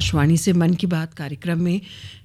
आकाशवाणी से मन की बात कार्यक्रम में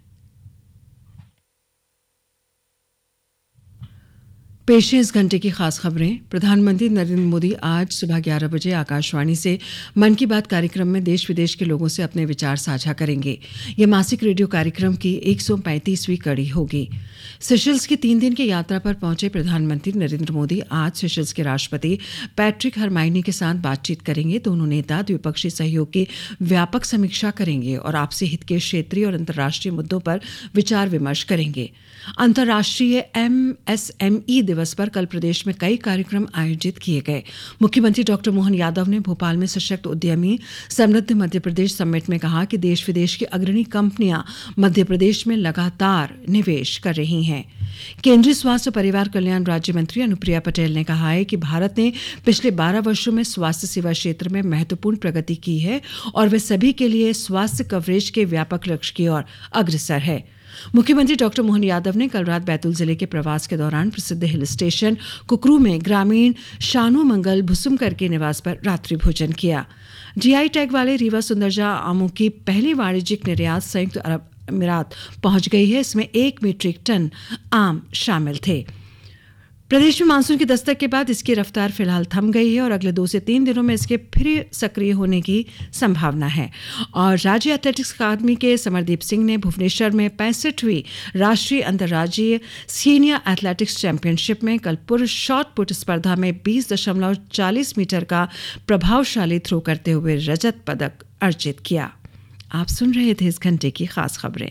पेश है इस घंटे की खास खबरें। प्रधानमंत्री नरेंद्र मोदी आज सुबह 11 बजे आकाशवाणी से मन की बात कार्यक्रम में देश विदेश के लोगों से अपने विचार साझा करेंगे। यह मासिक रेडियो कार्यक्रम की 135वीं कड़ी होगी। सेशल्स की 3 दिन की यात्रा पर पहुंचे प्रधानमंत्री नरेंद्र मोदी आज सेशल्स के राष्ट्रपति पैट्रिक हरमाइनी के साथ बातचीत करेंगे। दोनों नेता द्विपक्षीय सहयोग की व्यापक समीक्षा करेंगे और आपसी हित के क्षेत्रीय और अंतर्राष्ट्रीय मुद्दों पर विचार विमर्श करेंगे। अंतर्राष्ट्रीय MSME दिवस पर कल प्रदेश में कई कार्यक्रम आयोजित किए गए। मुख्यमंत्री डॉक्टर मोहन यादव ने भोपाल में सशक्त उद्यमी समृद्ध मध्य प्रदेश समिट में कहा कि देश विदेश की अग्रणी कंपनियां मध्य प्रदेश में लगातार निवेश कर रही हैं। केंद्रीय स्वास्थ्य और परिवार कल्याण राज्य मंत्री अनुप्रिया पटेल ने कहा है कि भारत ने पिछले 12 वर्षों में स्वास्थ्य सेवा क्षेत्र में महत्वपूर्ण प्रगति की है और वे सभी के लिए स्वास्थ्य कवरेज के व्यापक लक्ष्य की ओर अग्रसर है। मुख्यमंत्री डॉक्टर मोहन यादव ने कल रात बैतूल जिले के प्रवास के दौरान प्रसिद्ध हिल स्टेशन कुकरू में ग्रामीण शानू मंगल भुसुमकर के निवास पर रात्रि भोजन किया। GI टैग वाले रीवा सुंदरजा आमों की पहली वाणिज्यिक निर्यात संयुक्त अरब अमीरात पहुंच गई है। इसमें 1 मीट्रिक टन आम शामिल थे। प्रदेश में मानसून की दस्तक के बाद इसकी रफ्तार फिलहाल थम गई है और अगले 2 से 3 दिनों में इसके फिर सक्रिय होने की संभावना है। और राज्य एथलेटिक्स अकादमी के समरदीप सिंह ने भुवनेश्वर में 65वीं राष्ट्रीय अंतर्राज्यीय सीनियर एथलेटिक्स चैंपियनशिप में कल पुरुष शॉट पुट स्पर्धा में 20.40 मीटर का प्रभावशाली थ्रो करते हुए रजत पदक अर्जित किया। आप सुन रहे थे इस घंटे की खास खबरें।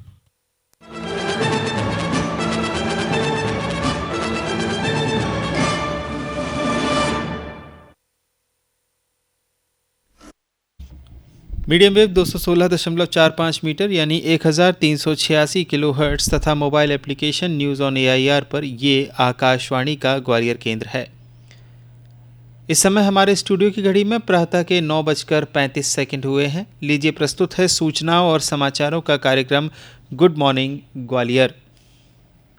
मीडियम वेव 216.45 मीटर यानी 1386 किलोहर्ट्ज तथा mobile application news on AIR पर ये आकाशवाणी का ग्वालियर केंद्र है। इस समय हमारे स्टूडियो की घड़ी में प्रातः के 9:35 हुए हैं। लीजिए प्रस्तुत है सूचनाओं और समाचारों का कार्यक्रम गुड मॉर्निंग ग्वालियर।